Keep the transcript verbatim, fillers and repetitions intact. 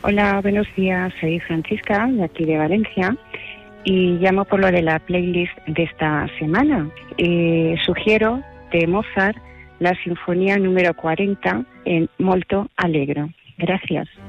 Hola, buenos días. Soy Francisca, de aquí de Valencia, y llamo por lo de la playlist de esta semana. Eh, sugiero de Mozart la Sinfonía número cuarenta en Molto Allegro. Gracias.